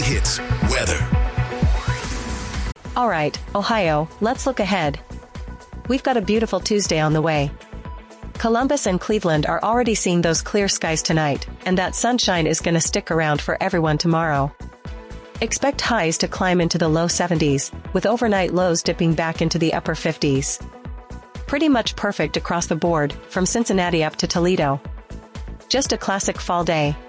Hits weather. All right, Ohio, let's look ahead. We've got a beautiful Tuesday on the way. Columbus and Cleveland are already seeing those clear skies tonight, and that sunshine is going to stick around for everyone tomorrow. Expect highs to climb into the low 70s, with overnight lows dipping back into the upper 50s. Pretty much perfect across the board, from Cincinnati up to Toledo. Just a classic fall day.